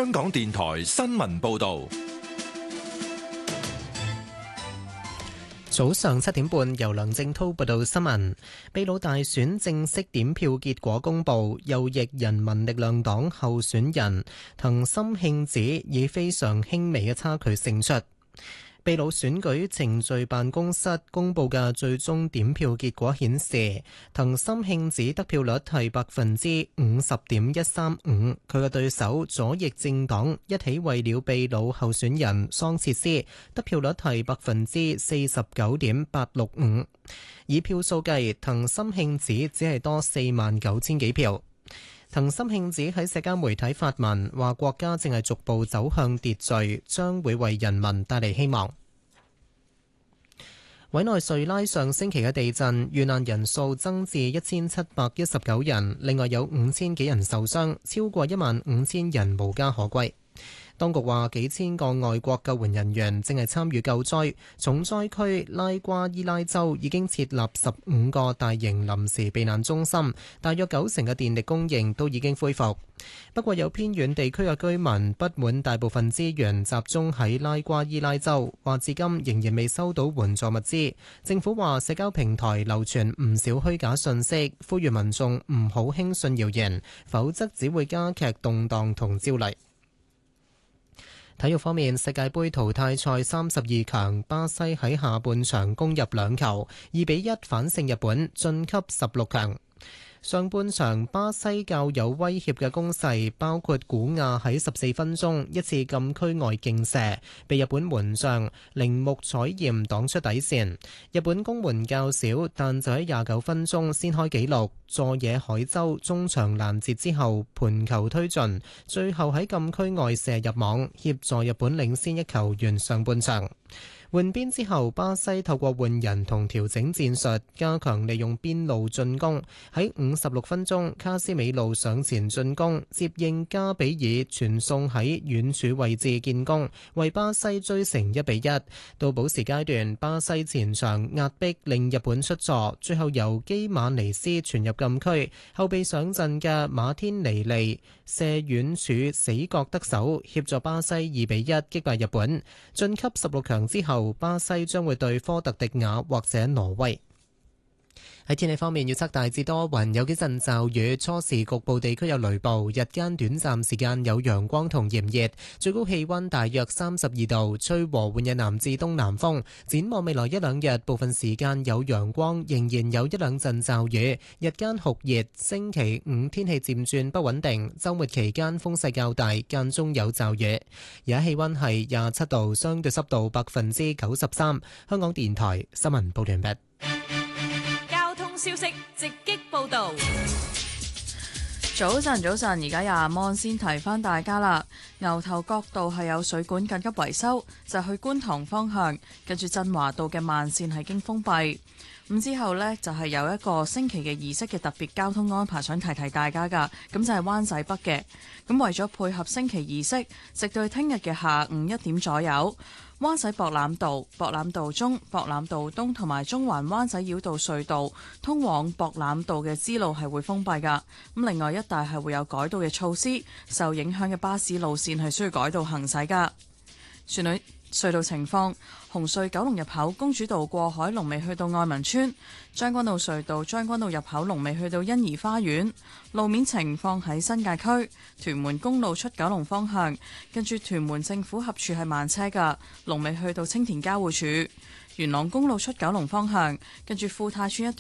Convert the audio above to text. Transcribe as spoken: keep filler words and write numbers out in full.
香港電台新聞報道。 早上七點半，由梁正滔報道新聞。秘魯大選正式點票結果公佈，右翼人民力量黨候選人藤森慶子以非常輕微嘅差距勝出。秘魯選舉程序辦公室公佈嘅最終點票結果顯示，藤森慶子得票率係百分之五十點一三五，佢嘅對手左翼政黨一起為了秘魯候選人桑切斯得票率係百分之四十九點八六五。以票數計，藤森慶子只係多四萬九千幾票。藤森慶子喺社交媒體發文話，國家正係逐步走向秩序，將會為人民帶嚟希望。委內瑞拉上星期嘅地震遇難人數增至一千七百一十九人，另外有五千幾人受傷，超過一萬五千人無家可歸。當局話，幾千個外國救援人員正係參與救災。重災區拉瓜伊拉州已經設立十五個大型臨時避難中心，大約九成嘅電力供應都已經恢復。不過有偏遠地區嘅居民不滿大部分資源集中喺拉瓜伊拉州，話至今仍然未收到援助物資。政府話社交平台流傳唔少虛假信息，呼籲民眾唔好輕信謠言，否則只會加劇動盪同焦慮。體育方面，世界盃淘汰賽三十二強，巴西喺下半場攻入兩球，二比一反勝日本，晉級十六強。上半場巴西較有威脅嘅攻勢，包括古亞喺十四分鐘一次禁區外勁射，被日本門將鈴木彩艷擋出底線。日本攻門較少，但就喺廿九分鐘先開紀錄，佐野海洲中場攔截之後盤球推進，最後喺禁區外射入網，協助日本領先一球完上半場。換邊之後，巴西透過換人同調整戰術，加強利用邊路進攻。喺五十六分鐘，卡斯美路上前進攻，接應加比爾傳送喺遠處位置建功，為巴西追成一比一。到補時階段，巴西前場壓迫令日本出錯，最後由基馬尼斯傳入禁區，後備上陣嘅馬天尼利射遠處死角得手，協助巴西二比一擊敗日本，晉級十六強之後。巴西將會對科特迪瓦或者挪威。喺天氣方面，預測大致多雲，有幾陣驟雨，初時局部地區有雷暴，日間短暫時間有陽光同炎熱，最高氣溫大約三十二度，吹和緩嘅南至東南風。展望未來一兩日，部分時間有陽光，仍然有一兩陣驟雨，日間酷熱。星期五天氣漸轉不穩定，週末期間風勢較大，間中有驟雨。而家氣溫係廿七度，相對濕度百分之九十三。香港電台新聞報完畢。 消息直擊報道。 早晨，早晨，而家廿蚊先提翻大家啦。牛頭角道係有水管緊急維修，就去觀塘方向，跟住振華道嘅慢線係已經封閉。咁之後呢，就係有一個升旗嘅儀式嘅特別交通安排，想提提大家噶。咁就係灣仔北嘅。咁為咗配合升旗儀式，直到聽日嘅下午一點左右，灣仔博覽道、博覽道中、博覽道東同埋中環灣仔繞道隧道通往博覽道嘅支路係會封閉噶。咁另外一帶係會有改道嘅措施，受影響嘅巴士路線係需要改道行駛噶。船女隧道情況：紅隧九龍入口公主道過海龍尾去到愛民村，將軍澳隧道將軍澳入口龍尾去到欣怡花園。路面情況喺新界區屯門公路出九龍方向，跟住屯門政府合署係慢車㗎，龍尾去到青田交匯處。元朗公路出九龍方向，跟住富泰村一段